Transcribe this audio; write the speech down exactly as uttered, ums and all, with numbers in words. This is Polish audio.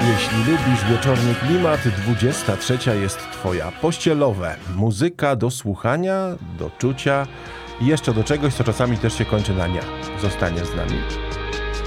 Jeśli lubisz wieczorny klimat, dwudziesta trzecia jest twoja. Pościelowe. Muzyka do słuchania, do czucia i jeszcze do czegoś, co czasami też się kończy na nie. Zostaniesz z nami.